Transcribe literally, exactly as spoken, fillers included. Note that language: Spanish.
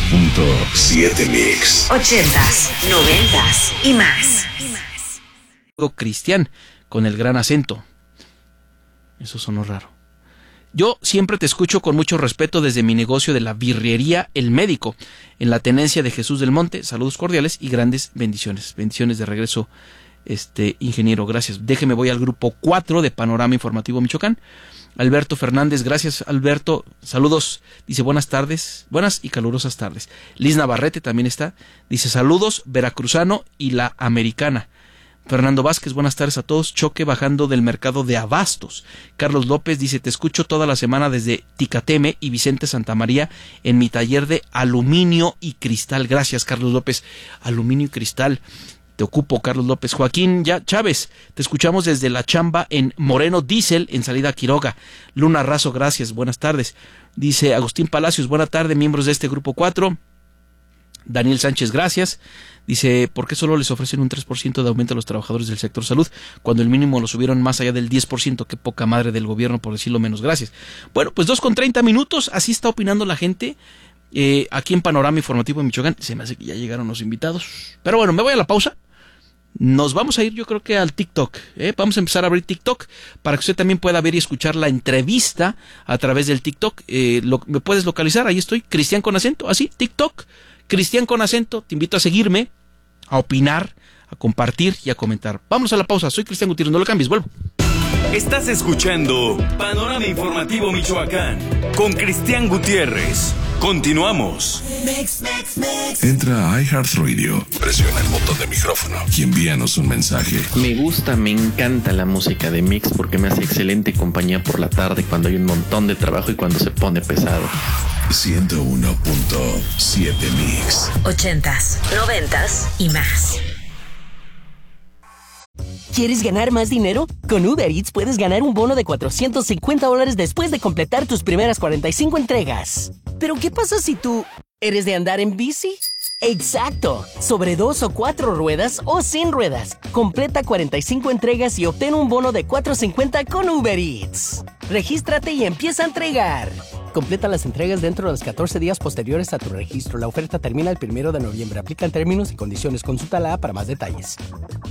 punto siete Mix. Ochentas, noventas y más. Cristian, con el gran acento. Eso sonó raro. Yo siempre te escucho con mucho respeto desde mi negocio de la birrería El Médico, en la tenencia de Jesús del Monte. Saludos cordiales y grandes bendiciones. Bendiciones de regreso, este ingeniero. Gracias. Déjeme, voy al grupo cuatro de Panorama Informativo Michoacán. Alberto Fernández, gracias Alberto. Saludos. Dice buenas tardes, buenas y calurosas tardes. Liz Navarrete también está. Dice saludos, veracruzano y la americana. Fernando Vázquez, buenas tardes a todos. Choque bajando del mercado de abastos. Carlos López dice, te escucho toda la semana desde Ticateme y Vicente Santamaría en mi taller de aluminio y cristal. Gracias, Carlos López. Aluminio y cristal. Te ocupo, Carlos López. Joaquín ya Chávez, te escuchamos desde la chamba en Moreno Diesel, en salida a Quiroga. Luna Razo, gracias, buenas tardes. Dice Agustín Palacios, buena tarde, miembros de este grupo cuatro. Daniel Sánchez, gracias. Dice, ¿por qué solo les ofrecen un tres por ciento de aumento a los trabajadores del sector salud cuando el mínimo lo subieron más allá del diez por ciento? Qué poca madre del gobierno, por decirlo menos. Gracias. Bueno, pues dos con treinta minutos, así está opinando la gente eh, aquí en Panorama Informativo en Michoacán. Se me hace que ya llegaron los invitados. Pero bueno, me voy a la pausa. Nos vamos a ir yo creo que al TikTok. ¿eh? Vamos a empezar a abrir TikTok para que usted también pueda ver y escuchar la entrevista a través del TikTok. Eh, lo, me puedes localizar, ahí estoy, Cristian con acento, así, TikTok. Cristian con acento, te invito a seguirme, a opinar, a compartir y a comentar. Vamos a la pausa, soy Cristian Gutiérrez, no lo cambies, vuelvo. Estás escuchando Panorama Informativo Michoacán con Cristian Gutiérrez. Continuamos. Entra a iHeartRadio, presiona el botón de micrófono y envíanos un mensaje. Me gusta, me encanta la música de Mix porque me hace excelente compañía por la tarde cuando hay un montón de trabajo y cuando se pone pesado. ciento uno punto siete Mix. Ochentas, noventas y más. ¿Quieres ganar más dinero? Con Uber Eats puedes ganar un bono de cuatrocientos cincuenta dólares después de completar tus primeras cuarenta y cinco entregas. ¿Pero qué pasa si tú eres de andar en bici? ¡Exacto! Sobre dos o cuatro ruedas o sin ruedas. Completa cuarenta y cinco entregas y obtén un bono de cuatrocientos cincuenta con Uber Eats. Regístrate y empieza a entregar. Completa las entregas dentro de los catorce días posteriores a tu registro. La oferta termina el primero de noviembre. Aplican términos y condiciones. Consulta la app para más detalles.